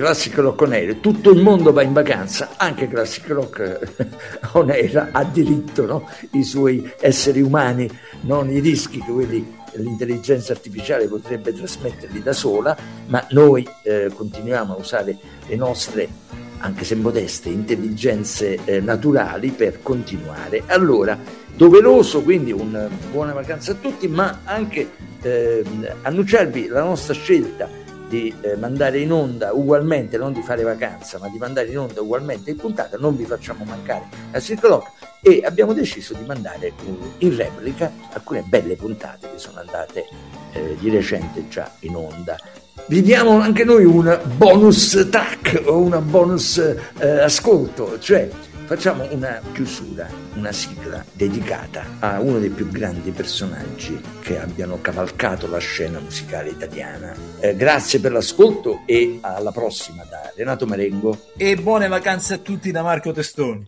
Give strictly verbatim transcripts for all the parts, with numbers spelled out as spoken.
Classic Rock On Air, tutto il mondo va in vacanza, anche Classic Rock On Air ha diritto, no? I suoi esseri umani, non i rischi che quelli l'intelligenza artificiale potrebbe trasmetterli da sola, ma noi eh, continuiamo a usare le nostre, anche se modeste, intelligenze eh, naturali per continuare. Allora, doveroso quindi una buona vacanza a tutti, ma anche eh, annunciarvi la nostra scelta di eh, mandare in onda ugualmente, non di fare vacanza, ma di mandare in onda ugualmente in puntata. Non vi facciamo mancare la Circle Rock e abbiamo deciso di mandare uh, in replica alcune belle puntate che sono andate eh, di recente già in onda. Vi diamo anche noi un bonus track o una bonus eh, ascolto, cioè facciamo una chiusura, una sigla dedicata a uno dei più grandi personaggi che abbiano cavalcato la scena musicale italiana. Eh, grazie per l'ascolto e alla prossima da Renato Marengo. E buone vacanze a tutti da Marco Testoni.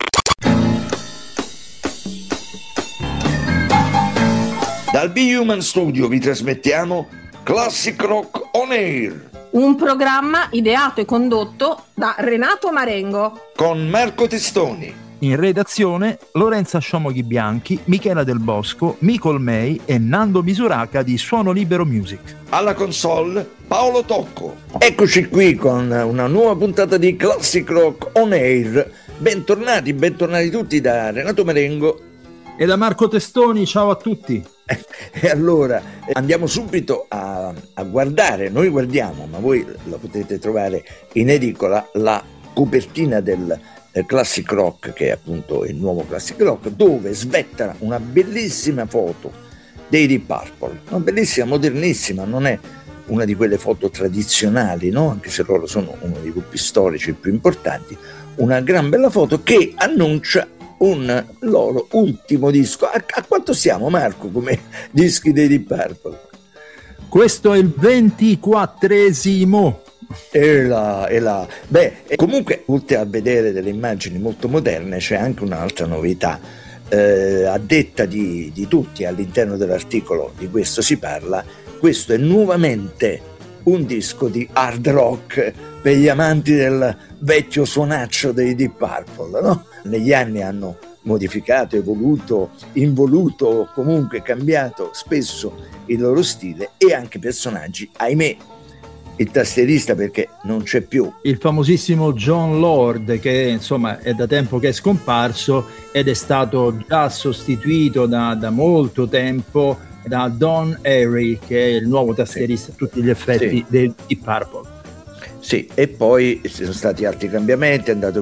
Dal Be Human Studio vi trasmettiamo Classic Rock On Air, un programma ideato e condotto da Renato Marengo con Marco Testoni. In redazione Lorenza Sciomoghi Bianchi, Michela Del Bosco, Micol May e Nando Misuraca di Suono Libero Music. Alla console Paolo Tocco. Eccoci qui con una nuova puntata di Classic Rock On Air. Bentornati, bentornati tutti da Renato Marengo e da Marco Testoni. Ciao a tutti. E allora andiamo subito a, a guardare, noi guardiamo, ma voi la potete trovare in edicola, la copertina del eh, Classic Rock, che è appunto il nuovo Classic Rock, dove svetta una bellissima foto dei Deep Purple, una bellissima, modernissima, non è una di quelle foto tradizionali, no? Anche se loro sono uno dei gruppi storici più importanti, una gran bella foto che annuncia un loro ultimo disco. A, a quanto siamo, Marco, come dischi dei Deep Purple? Questo è il ventiquattresimo. E là, e là. Beh, comunque, oltre a vedere delle immagini molto moderne, c'è anche un'altra novità. Eh, a detta di, di tutti, all'interno dell'articolo di questo si parla, questo è nuovamente un disco di hard rock per gli amanti del vecchio suonaccio dei Deep Purple, no? Negli anni hanno modificato, evoluto, involuto, comunque cambiato spesso il loro stile e anche personaggi, ahimè, il tastierista perché non c'è più. Il famosissimo John Lord, che insomma è da tempo che è scomparso ed è stato già sostituito da, da molto tempo da Don Airey, che è il nuovo tastierista a tutti gli effetti sì. dei Deep Purple. Sì, e poi ci sono stati altri cambiamenti, è andato